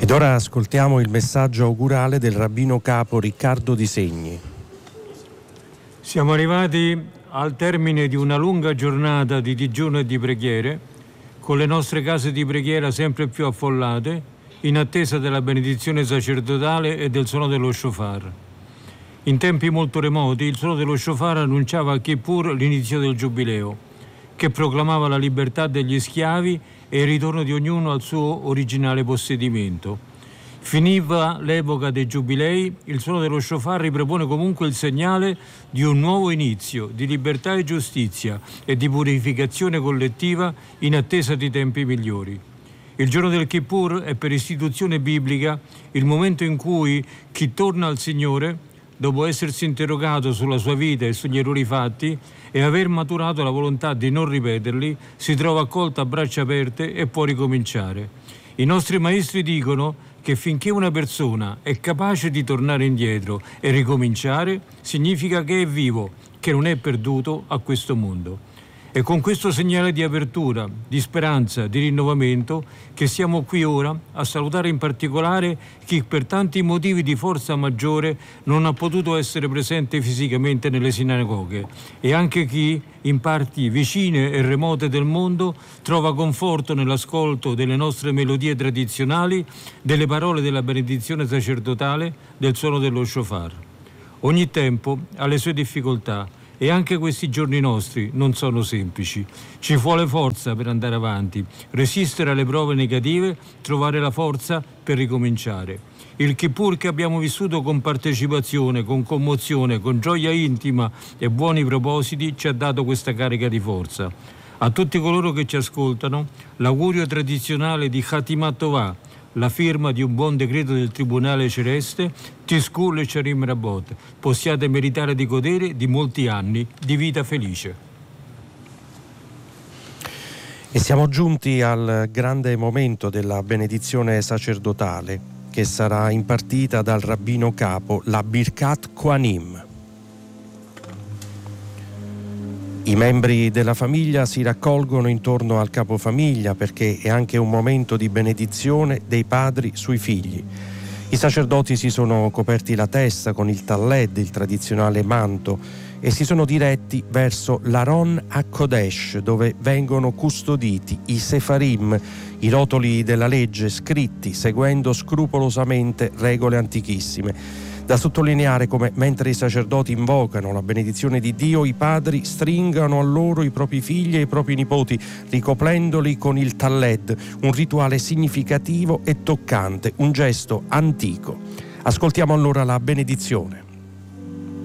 Ed ora ascoltiamo il messaggio augurale del rabbino capo Riccardo Di Segni. Siamo arrivati al termine di una lunga giornata di digiuno e di preghiere, con le nostre case di preghiera sempre più affollate, in attesa della benedizione sacerdotale e del suono dello shofar. In tempi molto remoti, il suono dello shofar annunciava a Kippur l'inizio del Giubileo, che proclamava la libertà degli schiavi e il ritorno di ognuno al suo originale possedimento. Finiva l'epoca dei giubilei, il suono dello shofar ripropone comunque il segnale di un nuovo inizio, di libertà e giustizia e di purificazione collettiva in attesa di tempi migliori. Il giorno del Kippur è per istituzione biblica il momento in cui chi torna al Signore, dopo essersi interrogato sulla sua vita e sugli errori fatti e aver maturato la volontà di non ripeterli, si trova accolto a braccia aperte e può ricominciare. I nostri maestri dicono che finché una persona è capace di tornare indietro e ricominciare, significa che è vivo, che non è perduto a questo mondo. È con questo segnale di apertura, di speranza, di rinnovamento che siamo qui ora a salutare in particolare chi per tanti motivi di forza maggiore non ha potuto essere presente fisicamente nelle sinagoghe e anche chi, in parti vicine e remote del mondo, trova conforto nell'ascolto delle nostre melodie tradizionali, delle parole della benedizione sacerdotale, del suono dello shofar. Ogni tempo ha le sue difficoltà, e anche questi giorni nostri non sono semplici. Ci vuole forza per andare avanti, resistere alle prove negative, trovare la forza per ricominciare. Il Kippur che abbiamo vissuto con partecipazione, con commozione, con gioia intima e buoni propositi ci ha dato questa carica di forza. A tutti coloro che ci ascoltano, l'augurio tradizionale di Hatimat Tovah, la firma di un buon decreto del Tribunale Celeste, Tizku Lecharim Rabot, possiate meritare di godere di molti anni di vita felice. E siamo giunti al grande momento della benedizione sacerdotale che sarà impartita dal rabbino capo, la Birkat Kohanim. I membri della famiglia si raccolgono intorno al capofamiglia perché è anche un momento di benedizione dei padri sui figli. I sacerdoti si sono coperti la testa con il talled, il tradizionale manto, e si sono diretti verso l'Aron HaKodesh, dove vengono custoditi i Sefarim, i rotoli della legge scritti seguendo scrupolosamente regole antichissime. Da sottolineare come, mentre i sacerdoti invocano la benedizione di Dio, i padri stringano a loro i propri figli e i propri nipoti, ricoprendoli con il talled, un rituale significativo e toccante, un gesto antico. Ascoltiamo allora la benedizione.